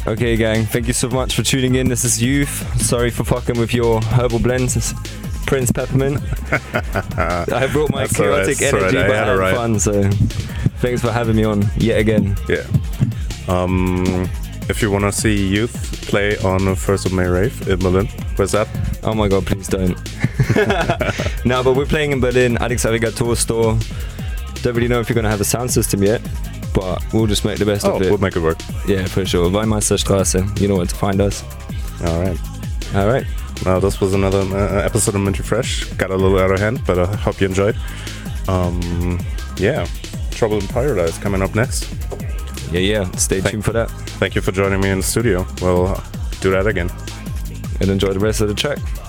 Okay, gang, thank you so much for tuning in. This is Youth. Sorry for fucking with your herbal blends. It's Prince Peppermint. I brought my chaotic energy, but I had fun, so thanks for having me on yet again. Yeah. If you want to see Youth play on the 1st of May rave in Berlin, where's that? Oh my god, please don't. No, but we're playing in Berlin, Alex Arigato store. Don't really know if you're going to have a sound system yet, but we'll just make the best of it. We'll make it work. Yeah, for sure. Weimeisterstraße, you know where to find us. Alright. Now, this was another episode of Minty Fresh. Got a little out of hand, but I hope you enjoyed. Yeah, Trouble in Paradise coming up next. Yeah. Stay tuned for that. Thank you for joining me in the studio. We'll do that again. And enjoy the rest of the track.